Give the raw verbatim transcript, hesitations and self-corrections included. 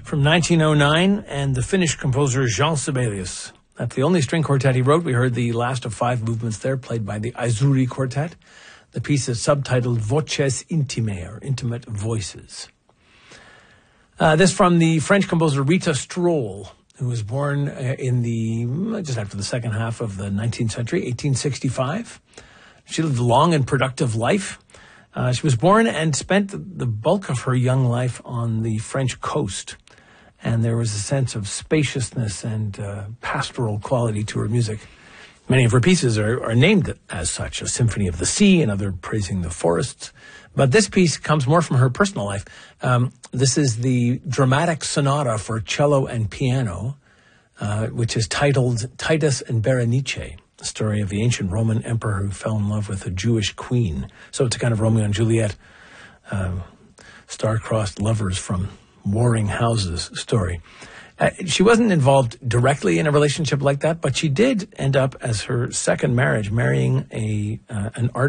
from nineteen oh nine, and the Finnish composer Jean Sibelius. That's the only string quartet he wrote. We heard the last of five movements there, played by the Aizuri Quartet. The piece is subtitled Voces Intimae, or Intimate Voices. Uh, this from the French composer Rita Stroll, who was born uh, in the, just after the second half of the nineteenth century, eighteen sixty-five. She lived a long and productive life. Uh, she was born and spent the bulk of her young life on the French coast. And there was a sense of spaciousness and uh, pastoral quality to her music. Many of her pieces are, are named as such, a Symphony of the Sea, another praising the forests. But this piece comes more from her personal life. Um, this is the dramatic sonata for cello and piano, uh, which is titled Titus and Berenice, the story of the ancient Roman emperor who fell in love with a Jewish queen. So it's a kind of Romeo and Juliet, uh, star-crossed lovers from warring houses story. Uh, she wasn't involved directly in a relationship like that, but she did end up, as her second marriage, marrying a uh, an artist